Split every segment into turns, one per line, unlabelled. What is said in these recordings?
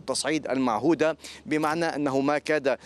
التصعيد المعهودة، بمعنى أنه ما كاد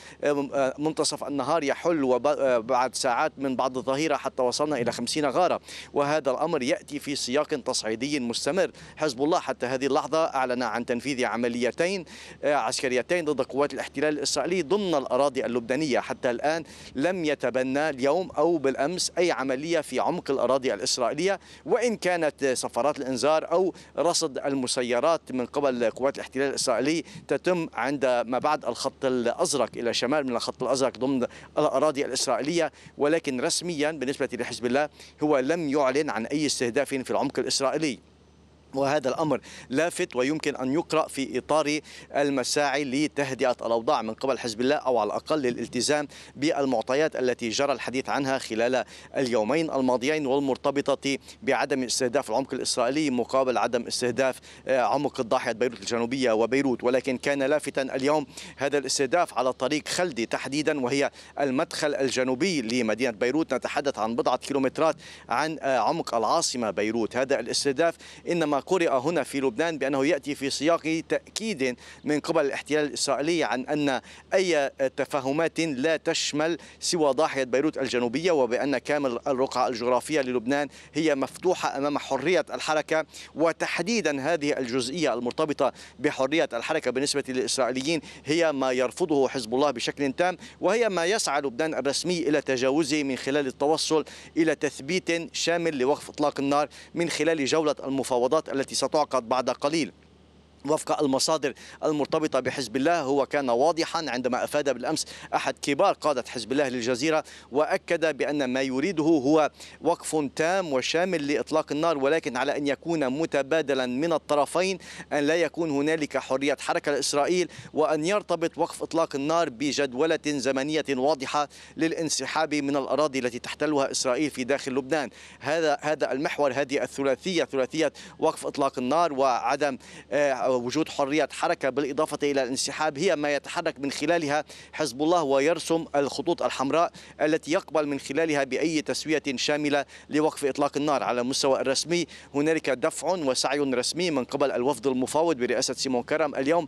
منتصف النهار يحل وبعد ساعات من بعد الظهيرة حتى وصلنا إلى 50 غارة، وهذا الأمر يأتي في سياق تصعيدي مستمر. حزب الله حتى هذه اللحظة أعلن عن تنفيذ عمليتين عسكريتين ضد قوات الاحتلال الإسرائيلي ضمن الأراضي اللبنانية. حتى الآن لم يتبنى اليوم أو بالأمس أي عملية في عمق الأراضي الإسرائيلية، وإن كانت سفرات الإنذار أو رصد المسيرات من قبل قوات الاحتلال الإسرائيلي تتم عند ما بعد الخط الأزرق إلى شمال من الخط الأزرق ضمن الأراضي الإسرائيلية. ولكن رسميا بالنسبة لحزب الله هو لم يعلن عن أي استهداف في العمق الإسرائيلي، وهذا الأمر لافت ويمكن أن يقرأ في إطار المساعي لتهدئة الأوضاع من قبل حزب الله، أو على الأقل الالتزام بالمعطيات التي جرى الحديث عنها خلال اليومين الماضيين والمرتبطة بعدم استهداف العمق الإسرائيلي مقابل عدم استهداف عمق الضاحية بيروت الجنوبية وبيروت. ولكن كان لافتا اليوم هذا الاستهداف على طريق خلدي تحديدا، وهي المدخل الجنوبي لمدينة بيروت. نتحدث عن بضعة كيلومترات عن عمق العاصمة بيروت. هذا الاستهداف إنما قرئ هنا في لبنان بأنه يأتي في سياق تأكيد من قبل الاحتلال الإسرائيلي عن أن أي تفاهمات لا تشمل سوى ضاحية بيروت الجنوبية، وبأن كامل الرقعة الجغرافية للبنان هي مفتوحة أمام حرية الحركة، وتحديدا هذه الجزئية المرتبطة بحرية الحركة بالنسبة للإسرائيليين هي ما يرفضه حزب الله بشكل تام، وهي ما يسعى لبنان الرسمي إلى تجاوزه من خلال التوصل إلى تثبيت شامل لوقف إطلاق النار من خلال جولة المفاوضات التي ستعقد بعد قليل. وفق المصادر المرتبطة بحزب الله هو كان واضحا عندما أفاد بالأمس أحد كبار قادة حزب الله للجزيرة، وأكد بأن ما يريده هو وقف تام وشامل لإطلاق النار، ولكن على أن يكون متبادلا من الطرفين، أن لا يكون هنالك حرية حركة لإسرائيل، وأن يرتبط وقف إطلاق النار بجدولة زمنية واضحة للانسحاب من الأراضي التي تحتلها إسرائيل في داخل لبنان. هذا المحور، هذه الثلاثية، ثلاثية وقف إطلاق النار وعدم وجود حرية حركة بالإضافة إلى الانسحاب، هي ما يتحرك من خلالها حزب الله ويرسم الخطوط الحمراء التي يقبل من خلالها بأي تسوية شاملة لوقف إطلاق النار. على المستوى الرسمي هنالك دفع وسعي رسمي من قبل الوفد المفاوض برئاسة سيمون كرم اليوم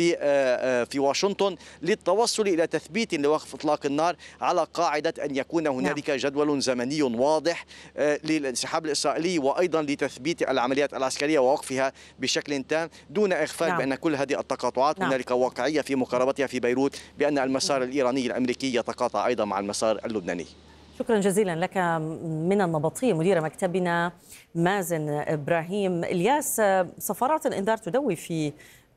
في واشنطن للتوصل إلى تثبيت لوقف إطلاق النار على قاعدة أن يكون هنالك جدول زمني واضح للانسحاب الإسرائيلي، وأيضا لتثبيت العمليات العسكرية ووقفها بشكل تام دون إغفال بأن كل هذه التقاطعات هنالك واقعية في مقاربتها في بيروت، بأن المسار الإيراني الأمريكي يتقاطع أيضا مع المسار اللبناني.
شكرا جزيلا لك من النبطية مدير مكتبنا مازن إبراهيم. الياس، صفارات الإنذار تدوي في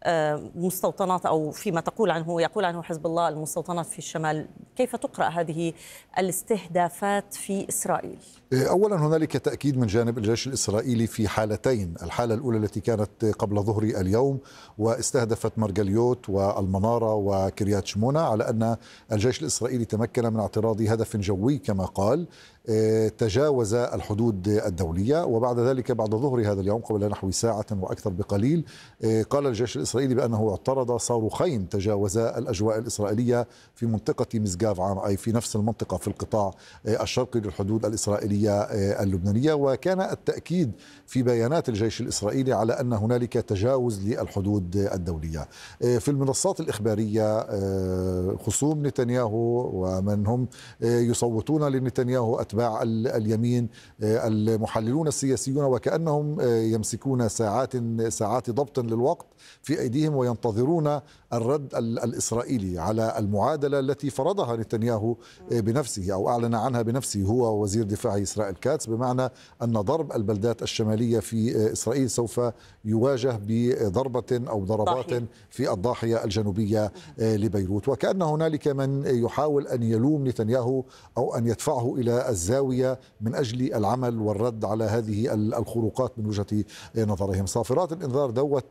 مستوطنات أو فيما يقول عنه حزب الله المستوطنات في الشمال، كيف تقرأ هذه الاستهدافات في إسرائيل؟
أولا هنالك تأكيد من جانب الجيش الإسرائيلي في حالتين. الحالة الأولى التي كانت قبل ظهر اليوم واستهدفت مرجليوت والمنارة وكريات شمونة، على أن الجيش الإسرائيلي تمكن من اعتراض هدف جوي كما قال تجاوز الحدود الدولية. وبعد ذلك بعد ظهر هذا اليوم قبل نحو ساعة وأكثر بقليل قال الجيش الإسرائيلي بأنه اعترض صاروخين تجاوزا الأجواء الإسرائيلية في منطقة مسقاف عام، أي في نفس المنطقة في القطاع الشرقي للحدود الإسرائيلية اللبنانية. وكان التأكيد في بيانات الجيش الإسرائيلي على أن هنالك تجاوز للحدود الدولية. في المنصات الإخبارية خصوم نتنياهو ومن هم يصوتون لنتنياهو أتباع اليمين المحللون السياسيون وكأنهم يمسكون ساعات ضبط للوقت في أيديهم وينتظرون الرد الإسرائيلي على المعادلة التي فرضها نتنياهو بنفسه أو أعلن عنها بنفسه هو وزير دفاعه إسرائيل كاتس، بمعنى أن ضرب البلدات الشمالية في إسرائيل سوف يواجه بضربة أو ضربات في الضاحية الجنوبية لبيروت. وكأن هنالك من يحاول أن يلوم نتنياهو أو أن يدفعه إلى الزاوية من أجل العمل والرد على هذه الخروقات من وجهة نظرهم. صافرات الإنذار دوت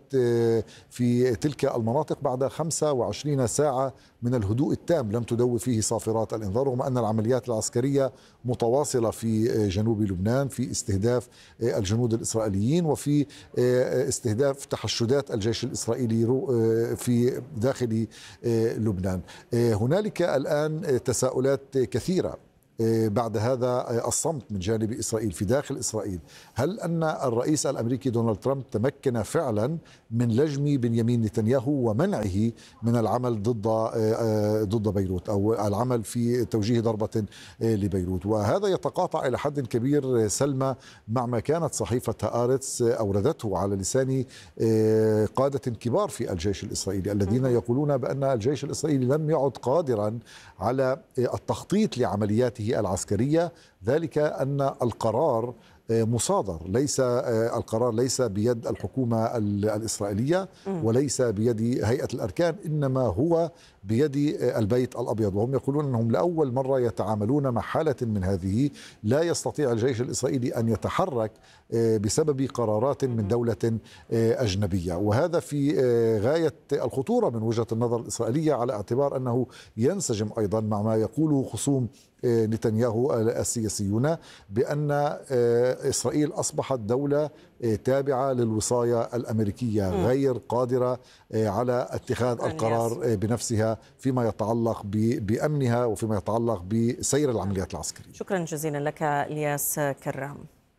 في تلك المناطق بعد 25 ساعة من الهدوء التام لم تدوي فيه صافرات الإنذار، رغم أن العمليات العسكرية متواصلة في جنوب لبنان في استهداف الجنود الإسرائيليين وفي استهداف تحشدات الجيش الإسرائيلي في داخل لبنان. هنالك الآن تساؤلات كثيرة بعد هذا الصمت من جانب إسرائيل في داخل إسرائيل. هل أن الرئيس الأمريكي دونالد ترامب تمكن فعلا من لجم بنيامين نتنياهو ومنعه من العمل ضد بيروت أو العمل في توجيه ضربة لبيروت؟ وهذا يتقاطع إلى حد كبير سلمى مع ما كانت صحيفة هآرتس أوردته على لسان قادة كبار في الجيش الإسرائيلي الذين يقولون بأن الجيش الإسرائيلي لم يعد قادرا على التخطيط لعملياته العسكرية، ذلك أن القرار مصادر، القرار ليس بيد الحكومة الإسرائيلية وليس بيد هيئة الأركان، إنما هو بيد البيت الأبيض. وهم يقولون أنهم لأول مرة يتعاملون مع حالة من هذه، لا يستطيع الجيش الإسرائيلي أن يتحرك بسبب قرارات من دولة أجنبية، وهذا في غاية الخطورة من وجهة النظر الإسرائيلية، على اعتبار أنه ينسجم أيضا مع ما يقوله خصوم نتنياهو السياسيون بأن إسرائيل أصبحت دولة تابعة للوصاية الأمريكية غير قادرة على اتخاذ القرار بنفسها فيما يتعلق بأمنها وفيما يتعلق بسير العمليات العسكرية.
شكرا جزيلا لك الياس كرام.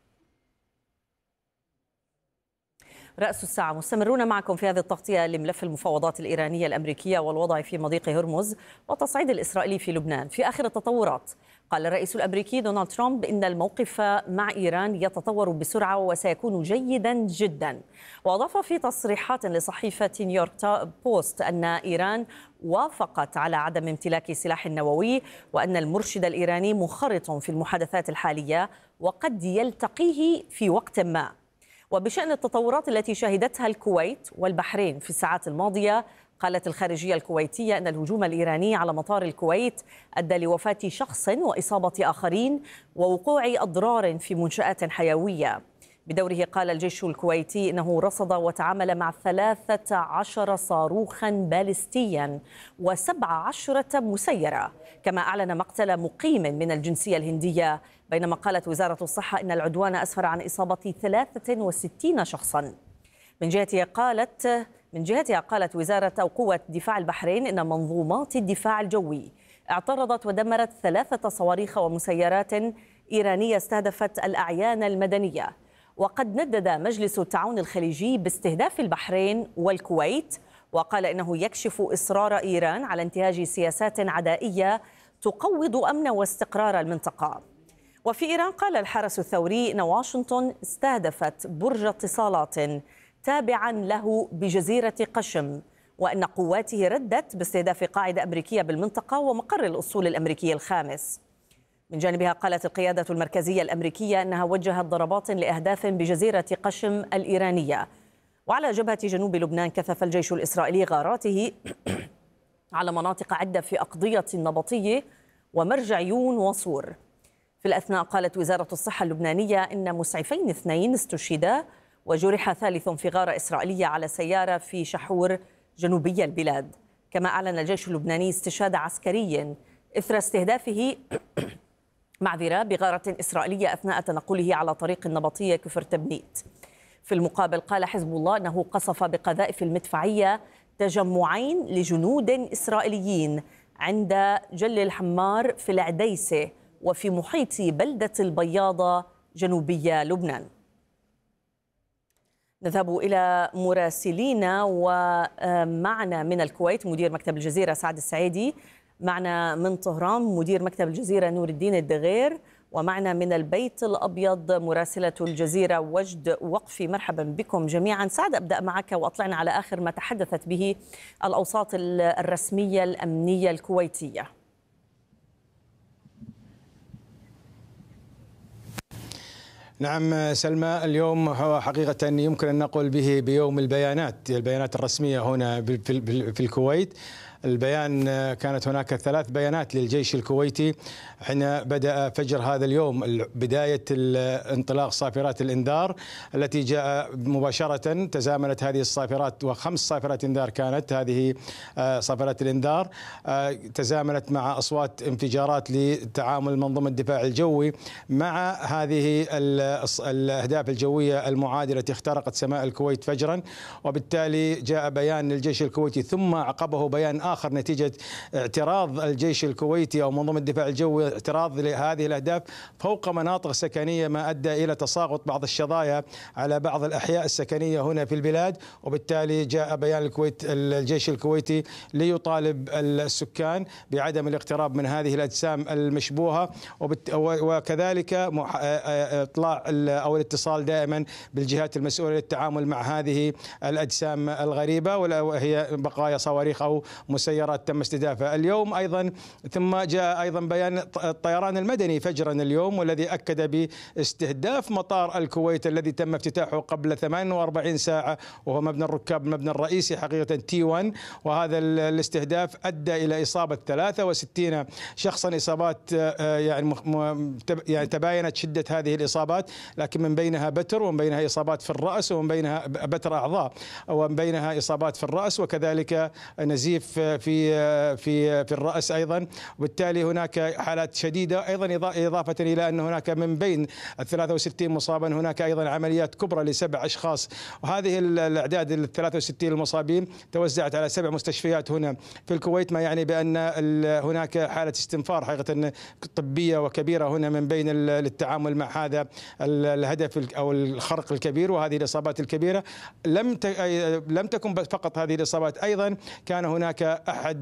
رأس الساعة مستمرون معكم في هذه التغطية لملف المفاوضات الإيرانية الأمريكية والوضع في مضيق هرمز والتصعيد الإسرائيلي في لبنان. في آخر التطورات قال الرئيس الأمريكي دونالد ترامب إن الموقف مع إيران يتطور بسرعة وسيكون جيدا جدا، وأضاف في تصريحات لصحيفة نيويورك بوست أن إيران وافقت على عدم امتلاك سلاح نووي وأن المرشد الإيراني منخرط في المحادثات الحالية وقد يلتقيه في وقت ما. وبشأن التطورات التي شهدتها الكويت والبحرين في الساعات الماضية، قالت الخارجية الكويتية أن الهجوم الإيراني على مطار الكويت أدى لوفاة شخص وإصابة آخرين ووقوع أضرار في منشآت حيوية. بدوره قال الجيش الكويتي إنه رصد وتعامل مع 13 صاروخا باليستيا و17 مسيرة، كما أعلن مقتل مقيم من الجنسية الهندية، بينما قالت وزارة الصحة إن العدوان أسفر عن إصابة 63 شخصا. من جهتها قالت وزارة أو قوة دفاع البحرين إن منظومات الدفاع الجوي اعترضت ودمرت 3 صواريخ ومسيرات إيرانية استهدفت الأعيان المدنية. وقد ندد مجلس التعاون الخليجي باستهداف البحرين والكويت، وقال إنه يكشف إصرار إيران على انتهاج سياسات عدائية تقوض أمن واستقرار المنطقة. وفي إيران قال الحرس الثوري إن واشنطن استهدفت برج اتصالات تابعا له بجزيرة قشم، وأن قواته ردت باستهداف قاعدة أمريكية بالمنطقة ومقر الأسطول الأمريكي الخامس. من جانبها قالت القيادة المركزية الأمريكية أنها وجهت ضربات لأهداف بجزيرة قشم الإيرانية. وعلى جبهة جنوب لبنان كثف الجيش الإسرائيلي غاراته على مناطق عدة في أقضية النبطية ومرجع يون وصور. في الأثناء قالت وزارة الصحة اللبنانية إن مسعفين 2 استشهدا وجرح 3 في غارة إسرائيلية على سيارة في شحور جنوبي البلاد. كما أعلن الجيش اللبناني استشهاد عسكري إثر استهدافه بغارة إسرائيلية أثناء تنقله على طريق النبطية كفر تبنيت. في المقابل قال حزب الله أنه قصف بقذائف المدفعية تجمعين لجنود إسرائيليين عند جل الحمار في العديسة وفي محيط بلدة البياضة جنوبية لبنان. نذهب إلى مراسلينا، ومعنا من الكويت مدير مكتب الجزيرة سعد السعيدي، معنا من طهران مدير مكتب الجزيرة نور الدين الدغير، ومعنا من البيت الأبيض مراسلة الجزيرة وجد وقفي. مرحبا بكم جميعا. سعد، أبدأ معك وأطلعنا على آخر ما تحدثت به الأوساط الرسمية الأمنية الكويتية.
نعم سلمى، اليوم هو حقيقة يمكن أن نقول به بيوم البيانات الرسمية هنا في الكويت. البيان كانت هناك 3 بيانات للجيش الكويتي حين بدأ فجر هذا اليوم، بداية انطلاق صافرات الإنذار التي جاء مباشرة. تزامنت هذه الصافرات و5 صافرات إنذار كانت هذه صافرات الإنذار، تزامنت مع أصوات انفجارات لتعامل منظومة الدفاع الجوي مع هذه الأهداف الجوية المعادلة التي اخترقت سماء الكويت فجرا، وبالتالي جاء بيان للجيش الكويتي ثم عقبه بيان آخر نتيجة اعتراض الجيش الكويتي أو منظومة الدفاع الجوي اعتراض لهذه الأهداف فوق مناطق سكنية، ما أدى إلى تساقط بعض الشظايا على بعض الأحياء السكنية هنا في البلاد. وبالتالي جاء بيان الجيش الكويتي ليطالب السكان بعدم الاقتراب من هذه الأجسام المشبوهة، وكذلك إطلاع أو الاتصال دائما بالجهات المسؤولة للتعامل مع هذه الأجسام الغريبة، وهي بقايا صواريخ أو مسيرات تم استهدافها اليوم أيضا. ثم جاء أيضا بيان الطيران المدني فجرا اليوم، والذي أكد باستهداف مطار الكويت الذي تم افتتاحه قبل 48 ساعة، وهو مبنى الركاب، المبنى الرئيسي حقيقة T1. وهذا الاستهداف أدى إلى إصابة 63 شخصا، إصابات يعني تباينت شدة هذه الإصابات، لكن من بينها بتر، ومن بينها إصابات في الرأس، ومن بينها بتر أعضاء، ومن بينها إصابات في الرأس، وكذلك نزيف في الرأس أيضا. وبالتالي هناك حالات شديدة أيضا، إضافة إلى أن هناك من بين 63 مصابا هناك أيضا عمليات كبرى ل7 أشخاص. وهذه الأعداد 63 المصابين توزعت على 7 مستشفيات هنا في الكويت، ما يعني بأن هناك حالة استنفار حقيقة طبية وكبيرة هنا من بين التعامل مع هذا الهدف أو الخرق الكبير وهذه الإصابات الكبيرة. لم تكن فقط هذه الإصابات، أيضا كان هناك أحد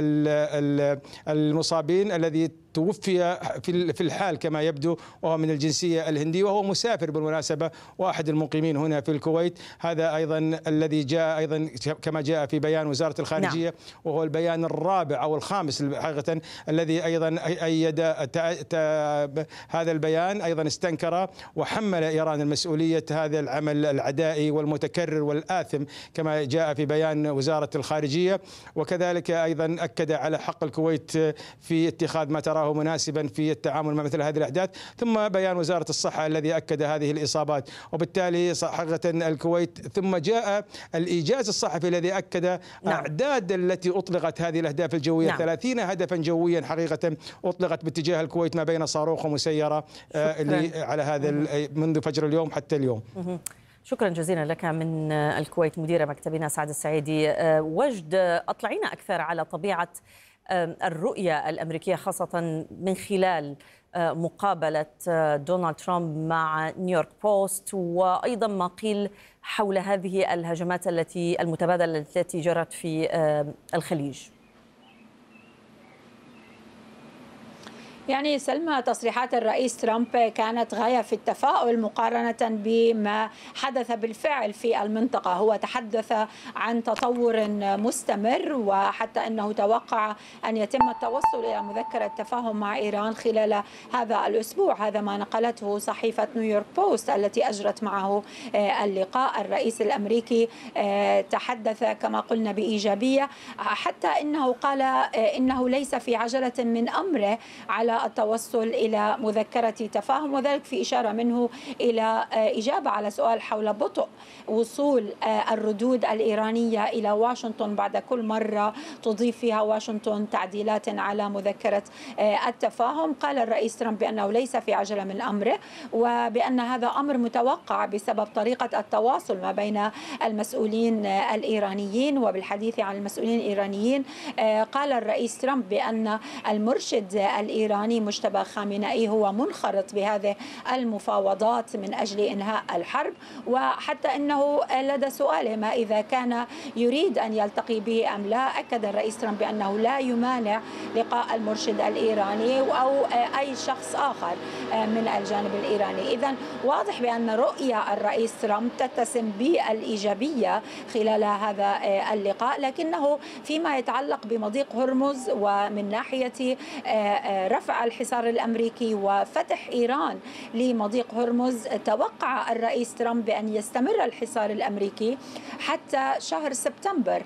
المصابين الذي توفي في الحال كما يبدو، وهو من الجنسية الهندية، وهو مسافر بالمناسبة وأحد المقيمين هنا في الكويت. هذا أيضا الذي جاء أيضا كما جاء في بيان وزارة الخارجية، نعم. وهو البيان الرابع أو الخامس حقيقة الذي أيضا أيد هذا البيان، أيضا استنكر وحمل إيران المسؤولية هذا العمل العدائي والمتكرر والآثم كما جاء في بيان وزارة الخارجية. وكذلك أيضا أكد على حق الكويت في اتخاذ ما تراه مناسبا في التعامل مع مثل هذه الأحداث. ثم بيان وزارة الصحة الذي أكد هذه الإصابات. وبالتالي حقيقة الكويت، ثم جاء الإيجاز الصحفي الذي أكد نعم. أعداد التي أطلقت هذه الأهداف الجوية، نعم. 30 هدفا جويا حقيقة أطلقت باتجاه الكويت ما بين صاروخ ومسيرة على هذا منذ فجر اليوم حتى اليوم.
شكرا جزيلا لك من الكويت مدير مكتبنا سعد السعيدي. وجد، أطلعينا أكثر على طبيعة الرؤية الأمريكية خاصة من خلال مقابلة دونالد ترامب مع نيويورك بوست، وأيضا ما قيل حول هذه الهجمات المتبادلة التي جرت في الخليج.
يعني سلمى، تصريحات الرئيس ترامب كانت غاية في التفاؤل مقارنة بما حدث بالفعل في المنطقة. هو تحدث عن تطور مستمر، وحتى أنه توقع أن يتم التوصل إلى مذكرة تفاهم مع إيران خلال هذا الأسبوع. هذا ما نقلته صحيفة نيويورك بوست التي أجرت معه اللقاء. الرئيس الأمريكي تحدث كما قلنا بإيجابية، حتى أنه قال إنه ليس في عجلة من أمره على التوصل إلى مذكرة تفاهم، وذلك في إشارة منه إلى إجابة على سؤال حول بطء وصول الردود الإيرانية إلى واشنطن بعد كل مرة تضيف فيها واشنطن تعديلات على مذكرة التفاهم. قال الرئيس ترامب بأنه ليس في عجلة من أمره، وبأن هذا أمر متوقع بسبب طريقة التواصل ما بين المسؤولين الإيرانيين. وبالحديث عن المسؤولين الإيرانيين، قال الرئيس ترامب بأن المرشد الإيراني مجتبى خامنئي هو منخرط بهذه المفاوضات من أجل إنهاء الحرب، وحتى أنه لدى سؤاله ما إذا كان يريد أن يلتقي به أم لا، أكد الرئيس ترامب بأنه لا يمانع لقاء المرشد الإيراني أو أي شخص آخر من الجانب الإيراني. إذن واضح بأن رؤية الرئيس ترامب تتسم بالإيجابية خلال هذا اللقاء، لكنه فيما يتعلق بمضيق هرمز ومن ناحية رفع الحصار الأمريكي وفتح إيران لمضيق هرمز، توقع الرئيس ترامب بأن يستمر الحصار الأمريكي حتى شهر سبتمبر،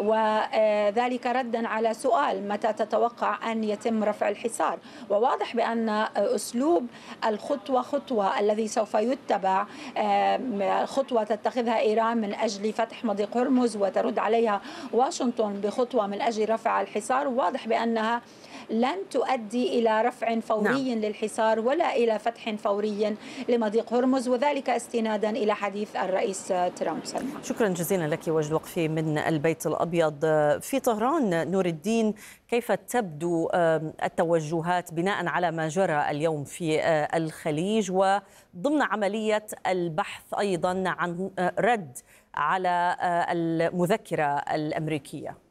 وذلك ردا على سؤال متى تتوقع أن يتم رفع الحصار. وواضح بأن أسلوب الخطوة خطوة الذي سوف يتبع، خطوة تتخذها إيران من أجل فتح مضيق هرمز وترد عليها واشنطن بخطوة من أجل رفع الحصار، واضح بأنها لن تؤدي إلى رفع فوري للحصار ولا إلى فتح فوري لمضيق هرمز، وذلك استنادا إلى حديث الرئيس ترامب. سلمى،
شكرا جزيلا لك وجد الوقفي من البيت الأبيض. في طهران نور الدين، كيف تبدو التوجهات بناء على ما جرى اليوم في الخليج وضمن عملية البحث أيضا عن رد على المذكرة الأمريكية؟